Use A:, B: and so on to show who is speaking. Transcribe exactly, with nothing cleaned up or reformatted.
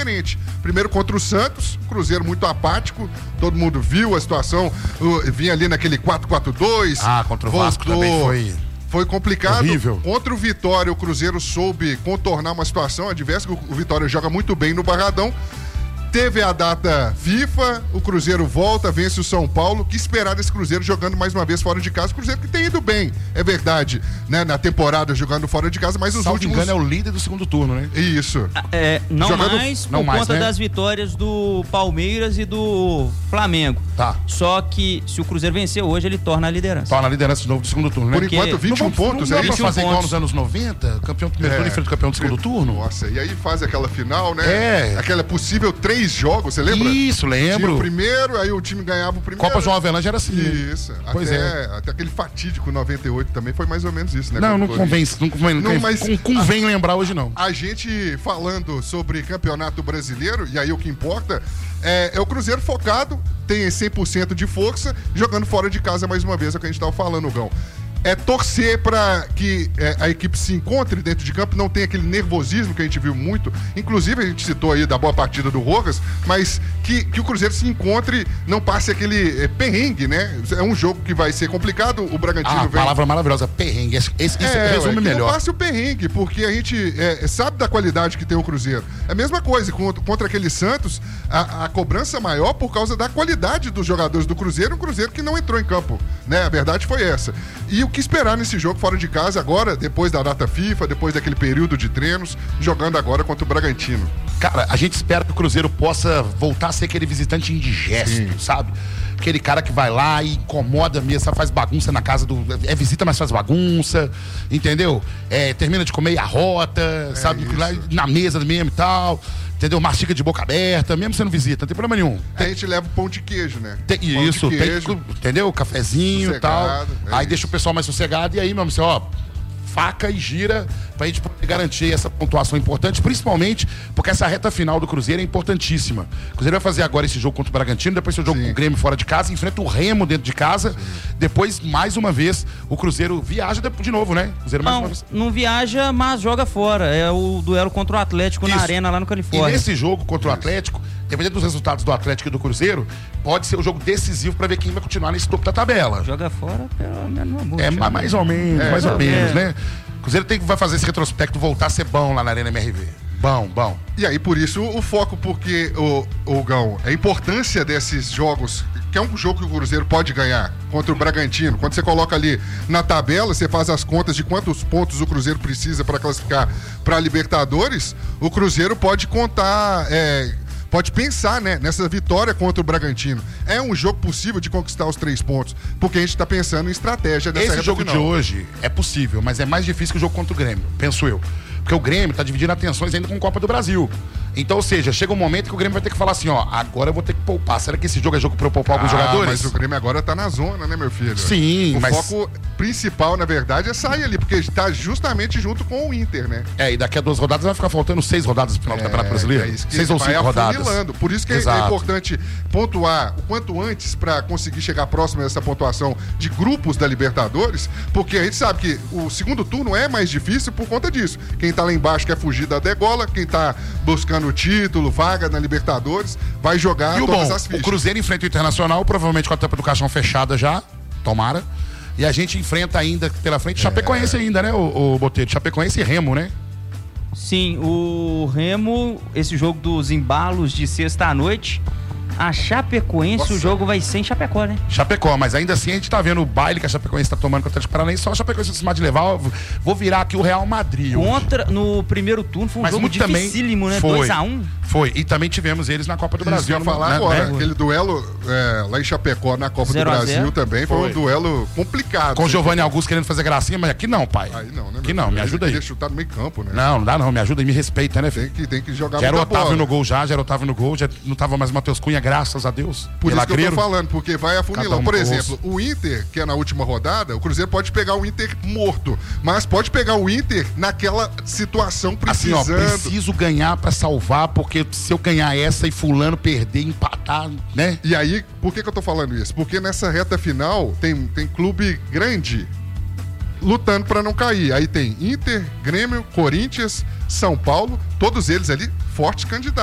A: diferente. Primeiro contra o Santos, Cruzeiro muito apático, todo mundo viu a situação, uh, vinha ali naquele quatro quatro dois.
B: Ah, contra o Vasco também foi...
A: Foi complicado.
B: Horrível.
A: Contra o Vitória, o Cruzeiro soube contornar uma situação adversa, o Vitória joga muito bem no Barradão. Teve a data FIFA, o Cruzeiro volta, vence o São Paulo. Que esperar desse Cruzeiro jogando mais uma vez fora de casa? O Cruzeiro que tem ido bem, é verdade, né? Na temporada jogando fora de casa, mas os
B: Salvo
A: últimos...
B: engano, é o líder do segundo turno, né?
A: Isso.
C: É, não
A: Jogando...
C: mais por
B: não mais,
C: conta
B: né?
C: das vitórias do Palmeiras e do Flamengo.
B: Tá.
C: Só que se o Cruzeiro vencer hoje, ele torna a lidença.
B: Torna a liderança de novo do segundo turno, né?
A: Por enquanto, vinte e um
B: não,
A: pontos,
B: não
A: é
B: dá pra
A: isso?
B: fazer igual
C: pontos.
B: nos anos noventa, campeão do primeiro
A: É.
B: turno em frente ao campeão do segundo turno.
A: Nossa, e aí faz aquela final, né?
B: É.
A: Aquela possível três jogos, você lembra?
B: Isso, lembro.
A: Tinha o primeiro, aí o time ganhava o primeiro.
B: Copa João Avelange era assim.
A: Isso.
B: Pois
A: até,
B: é.
A: até aquele fatídico noventa e oito também foi mais ou menos isso, né?
B: Não,
A: Contra
B: não
A: o Corinthians.
B: convém, não convém,
A: Não,
B: não,
A: mas-
B: convém, convém lembrar hoje não.
A: A gente falando sobre campeonato brasileiro, e aí o que importa é, é o Cruzeiro focado, tem cem por cento de força, jogando fora de casa mais uma vez, é o que a gente estava falando, Gão. É torcer para que é, a equipe se encontre dentro de campo, não tem aquele nervosismo que a gente viu muito. Inclusive, a gente citou aí da boa partida do Rojas, mas que, que o Cruzeiro se encontre, não passe aquele é, perrengue, né? É um jogo que vai ser complicado, o Bragantino
B: Ah,
A: vem...
B: palavra maravilhosa, perrengue. Esse, esse, isso
A: É,
B: resume
A: ué, que
B: melhor.
A: não passe o perrengue, porque a gente é, sabe da qualidade que tem o Cruzeiro. É a mesma coisa, contra, contra aquele Santos, a, a cobrança maior por causa da qualidade dos jogadores do Cruzeiro, um Cruzeiro que não entrou em campo, né? A verdade foi essa. E o que esperar nesse jogo fora de casa agora, depois da data FIFA, depois daquele período de treinos, jogando agora contra o Bragantino?
B: Cara, a gente espera que o Cruzeiro possa voltar a ser aquele visitante indigesto,
A: Sim.
B: sabe? Aquele cara que vai lá e incomoda mesmo, sabe? Faz bagunça na casa do... É visita, mas faz bagunça, entendeu? É, termina de comer e arrota, sabe?
A: isso.
B: Lá na mesa mesmo e tal, entendeu? Mastiga de boca aberta, mesmo sendo visita, não tem problema nenhum.
A: A gente leva o pão de queijo, né?
B: Tem,
A: Pão
B: isso,
A: de
B: tem,
A: queijo.
B: entendeu? Cafezinho e tal.
A: Sossegado, é
B: Aí
A: isso.
B: deixa o pessoal mais sossegado e aí, meu amigo, você, ó, faca e gira pra gente poder garantir essa pontuação importante, principalmente porque essa reta final do Cruzeiro é importantíssima. O Cruzeiro vai fazer agora esse jogo contra o Bragantino, depois seu jogo
A: Sim.
B: com o Grêmio fora de casa, enfrenta o Remo dentro de casa, depois, mais uma vez, o Cruzeiro viaja de, de novo, né? O Cruzeiro mais uma
C: Não,
B: vez.
C: não viaja, mas joga fora. É o duelo contra o Atlético na
B: Isso.
C: Arena, lá no
B: E
C: Califórnia.
B: nesse jogo contra o Atlético, dependendo dos resultados do Atlético e do Cruzeiro, pode ser o jogo decisivo pra ver quem vai continuar nesse topo da tabela.
C: Joga fora pelo menos amor.
B: É, ma- mais ou menos,
A: É,
B: mais ou
C: é.
B: menos, né? O Cruzeiro tem que vai fazer esse retrospecto voltar a ser bom lá na Arena M R V. Bom, bom.
A: E aí, por isso, o foco, porque, o, o Gão, a importância desses jogos, que é um jogo que o Cruzeiro pode ganhar contra o Bragantino. Quando você coloca ali na tabela, você faz as contas de quantos pontos o Cruzeiro precisa para classificar para a Libertadores, o Cruzeiro pode contar... É, pode pensar, né, nessa vitória contra o Bragantino. É um jogo possível de conquistar os três pontos, porque a gente está pensando em estratégia dessa
B: Esse
A: reta
B: jogo
A: final.
B: de hoje é possível, mas é mais difícil que o jogo contra o Grêmio, penso eu. Porque o Grêmio tá dividindo atenções ainda com a Copa do Brasil. Então, ou seja, chega um momento que o Grêmio vai ter que falar assim, ó, agora eu vou ter que poupar. Será que esse jogo é jogo pra eu poupar alguns
A: Ah,
B: jogadores?
A: mas o Grêmio agora tá na zona, né, meu filho?
B: Sim,
A: o
B: mas-
A: foco principal, na verdade, é sair ali, porque está justamente junto com o Inter, né?
B: É, e daqui a duas rodadas vai ficar faltando seis rodadas pro final do Campeonato Brasileiro.
A: É isso que
B: Seis ou
A: vai
B: cinco rodadas.
A: afunilando. Por isso que é- é
B: Exato.
A: importante pontuar o quanto antes para conseguir chegar próximo dessa pontuação de grupos da Libertadores, porque a gente sabe que o segundo turno é mais difícil por conta disso. Quem tá lá embaixo quer fugir da degola, quem tá buscando o título, vaga na Libertadores, vai jogar
B: E o
A: todas
B: bom,
A: as
B: o
A: fichas.
B: Cruzeiro enfrenta o Internacional, provavelmente com a tampa do caixão fechada já, tomara. E a gente enfrenta ainda pela frente Chapecoense ainda, né, o, o Botelho? Chapecoense e Remo, né?
C: Sim, o Remo, esse jogo dos embalos de sexta à noite, a Chapecoense,
A: Nossa.
C: o jogo vai ser em Chapecó, né?
B: Chapecó, mas ainda assim a gente tá vendo o baile que a Chapecoense tá tomando contra o Atlético Paranaense, só a Chapecoense se de levar, eu vou virar aqui o Real Madrid hoje.
C: Contra, no primeiro turno, foi um
B: Mas
C: jogo
B: muito também
C: dificílimo, né?
B: foi.
C: dois a um.
B: Foi, e também tivemos eles na Copa do
A: Isso
B: Brasil.
A: que eu ia falar
B: né,
A: agora,
B: né?
A: aquele duelo é, lá em Chapecó, na Copa do
C: zero a zero.
A: Brasil também, foi,
B: Foi.
A: um duelo complicado.
B: Com o Giovanni Augusto querendo fazer gracinha, mas aqui não, pai.
A: Aí não, né?
B: Aqui
A: meu
B: não,
A: filho?
B: me
A: Ele
B: ajuda aí.
A: queria chutar no meio campo, né?
B: Não, não dá não, me ajuda e me respeita, né, filho?
A: Tem que, tem que jogar
B: Já era o
A: muita
B: Otávio
A: bola.
B: no gol já, já era o Otávio no gol, já não tava mais o Matheus Cunha, graças a Deus.
A: Por isso que eu
B: Milagreiro.
A: tô falando, porque vai afunilando.
B: Cada um
A: Por
B: no
A: exemplo, o Inter, que é na última rodada, o Cruzeiro pode pegar o Inter morto, mas pode pegar o Inter naquela situação
B: Assim, ó,
A: precisando.
B: preciso ganhar pra salvar, porque se eu ganhar essa e fulano perder, empatar, né?
A: E aí, por que, que eu tô falando isso? Porque nessa reta final tem, tem clube grande lutando pra não cair. Aí tem Inter, Grêmio, Corinthians, São Paulo, todos eles ali fortes candidatos.